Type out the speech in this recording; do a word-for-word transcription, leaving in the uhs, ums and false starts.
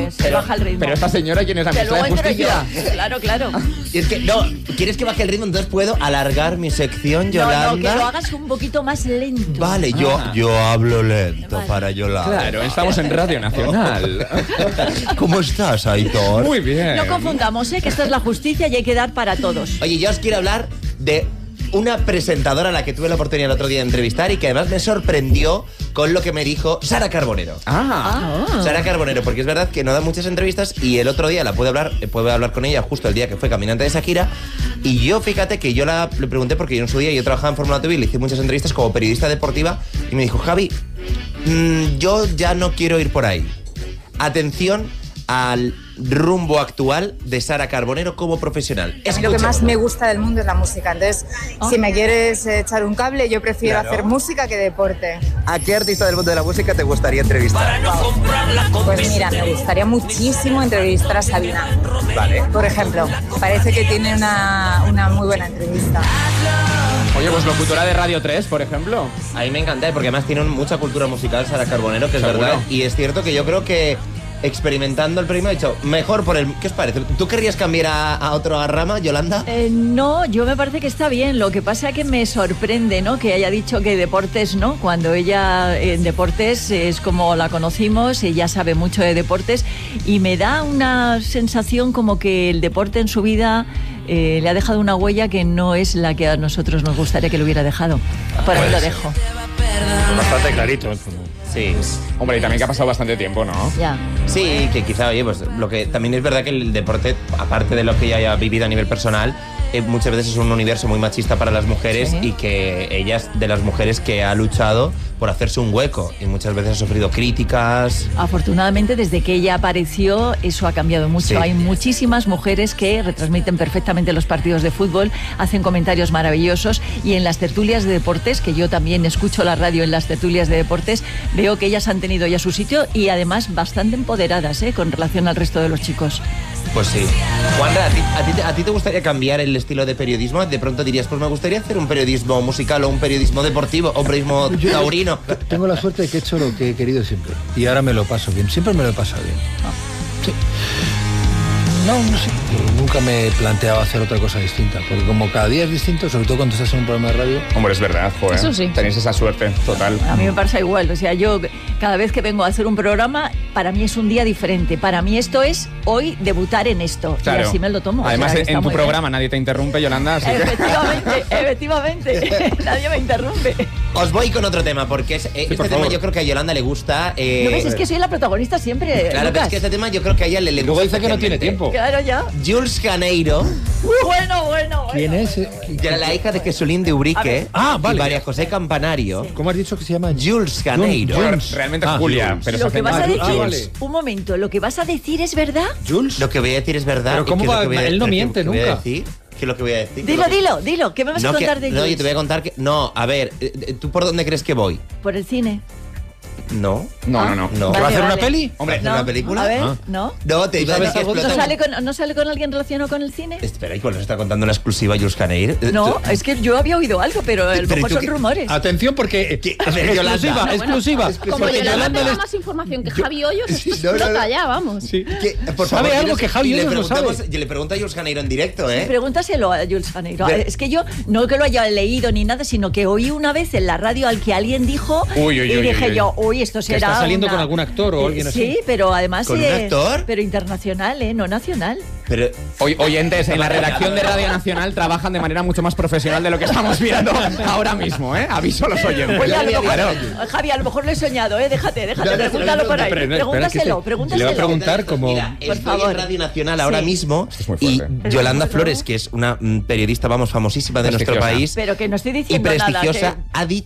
tarde, se pero, baja el ritmo. Pero esta señora, ¿quién es? ¿La Que ministra luego de entro Justicia? yo. Claro, claro. Y es que, no, ¿quieres que baje el ritmo? Entonces puedo alargar mi sección, Yolanda. No, no, que lo hagas un poquito más lento. Vale, yo, Ah. yo hablo lento Vale. para Yolanda. Claro, estamos en Radio Nacional. ¿Cómo estás, Aitor? Muy bien. No confundamos, ¿eh? Que esto es la justicia y hay que dar para todos. Oye, yo os quiero hablar de una presentadora a la que tuve la oportunidad el otro día de entrevistar y que además me sorprendió con lo que me dijo Sara Carbonero. Ah. Ah. Sara Carbonero, porque es verdad que no da muchas entrevistas y el otro día la pude hablar, eh, pude hablar con ella justo el día que fue caminante de Shakira y yo, fíjate que yo la, le pregunté porque yo en su día yo trabajaba en Fórmula T V y le hice muchas entrevistas como periodista deportiva y me dijo, Javi, mmm, yo ya no quiero ir por ahí. Atención al rumbo actual de Sara Carbonero como profesional. A mí lo que más me gusta del mundo es la música. Entonces, Oh. si me quieres echar un cable, yo prefiero Claro. hacer música que deporte. ¿A qué artista del mundo de la música te gustaría entrevistar? Pues mira, me gustaría muchísimo entrevistar a Sabina. Vale. Por ejemplo, parece que tiene una, una muy buena entrevista. Oye, pues locutora de Radio tres, por ejemplo. A mí me encanta, porque además tiene mucha cultura musical Sara Carbonero, que es Seguro. verdad. Y es cierto que yo creo que experimentando el premio he dicho, mejor por el... ¿Qué os parece? ¿Tú querrías cambiar a, a otra rama, Yolanda? Eh, no, yo me parece que está bien. Lo que pasa es que me sorprende, ¿no? Que haya dicho que deportes, ¿no? Cuando ella en deportes es como la conocimos, ella sabe mucho de deportes y me da una sensación como que el deporte en su vida eh, le ha dejado una huella que no es la que a nosotros nos gustaría que lo hubiera dejado. Por ahí lo dejo. Bastante clarito. Sí. Hombre, y también que ha pasado bastante tiempo, ¿no? Ya. Sí, que quizá, oye, pues lo que también es verdad que el deporte, aparte de lo que ella haya vivido a nivel personal, eh, muchas veces es un universo muy machista para las mujeres Sí. y que ella es de las mujeres que ha luchado por hacerse un hueco y muchas veces ha sufrido críticas. Afortunadamente, desde que ella apareció, eso ha cambiado mucho. Sí. Hay muchísimas mujeres que retransmiten perfectamente los partidos de fútbol, hacen comentarios maravillosos y en las tertulias de deportes, que yo también escucho la radio en las tertulias de deportes, veo que ellas han tenido ya su sitio y además bastante empoderadas, ¿eh? Con relación al resto de los chicos. Pues sí. Juanra, ¿a ti, a, ti, te- ¿a ti te gustaría cambiar el estilo de periodismo? De pronto dirías, pues me gustaría hacer un periodismo musical o un periodismo deportivo o un periodismo taurino. Tengo la suerte de que he hecho lo que he querido siempre. Y ahora me lo paso bien. Siempre me lo he pasado bien. Sí. No, no sé. Yo nunca me he planteado hacer otra cosa distinta. Porque como cada día es distinto, sobre todo cuando estás en un programa de radio. Hombre, es verdad, joder. Eso sí. Tenéis esa suerte, total. A mí me pasa igual, o sea, yo cada vez que vengo a hacer un programa, para mí es un día diferente. Para mí esto es hoy debutar en esto. Claro. Y así me lo tomo. o Además, sea, en está tu muy bien. programa nadie te interrumpe, Yolanda, así que... Efectivamente, efectivamente. Nadie me interrumpe. Os voy con otro tema, porque es, eh, este por tema favor. yo creo que a Yolanda le gusta. eh, ¿No ves? Es que soy la protagonista siempre, Claro, pero Lucas. es que este tema yo creo que a ella le, le Luego gusta dice que no tiene especialmente. tiempo. Claro, ya. Jules Janeiro, Bueno, bueno, bueno. ¿Quién es? que era la hija de Jesulín de Ubrique Ah, vale. y María José Campanario. ¿Cómo has dicho que se llama? Jules Janeiro. Bueno, Jules. realmente es Ah, Julia, Jules. pero se Lo que hace vas a mal. decir, Ah, vale. un momento, lo que vas a decir es verdad. Jules. Lo que voy a decir es verdad. Pero ¿y ¿cómo qué es lo va? que voy a- Él no lo que- miente que voy a nunca. decir? ¿Qué es lo que voy a decir? Dilo, Lo que- dilo, dilo. ¿Qué me vas No, a que- contar de no, Jules? yo te voy a contar que... No, a ver, eh, eh, ¿tú por dónde crees que voy? Por el cine. No. No, no, no. No. ¿Que va a hacer Vale, una vale. peli? Hombre, ¿hacer No, una película? A ver, Ah. ¿no? No, te iba a ¿Tú decir sabes que algo de ¿No explota- sale, con, ¿No sale con alguien relacionado con el cine? Espera, ¿y cuál nos está contando una exclusiva Jules Janeiro? Eh, No, tú- es que yo había oído algo, pero a lo Pero ¿y mejor tú son qué- rumores. Atención porque... ¿Qué? A ver, Yolanda. exclusiva, No, exclusiva. Como Porque Yolanda Yolanda tenga les- más información que Javi Hoyos, esto No, no, explota no. ya, vamos. Sí. ¿Qué? Por ¿Sabe favor, algo yo que Javi y le Hoyos no preguntamos- sabe? y le pregunto a Jules Janeiro en directo, ¿eh? Pregúntaselo a Jules Janeiro. Ver- Es que yo no que lo haya leído ni nada, sino que oí una vez en la radio al que alguien dijo Uy, uy, y uy, dije uy, uy. yo, uy, esto será está saliendo una- con algún actor o alguien así. Sí, pero además ¿Con un eh, actor? pero internacional, ¿eh? No nacional. Pero... Oy- oyentes en la redacción de Radio Nacional trabajan de manera mucho más profesional de lo que estamos viendo ahora mismo, ¿eh? Aviso a los oyentes. Oye, a lo mejor, Claro. Javi, a lo mejor lo he soñado, ¿eh? Déjate, déjate, No, no, pregúntalo no, por no, ahí. pero no, espera, que Pregúntaselo, este- le voy a pregúntaselo. preguntar como- Mira, Por estoy favor. en Radio Nacional ahora Sí. mismo Esto es muy y fuerte. Yolanda Pero, Flores, que es una mm, periodista, vamos, famosísima de nuestro Prestigiosa. país Pero que no estoy y diciendo nada. prestigiosa, que- ha dicho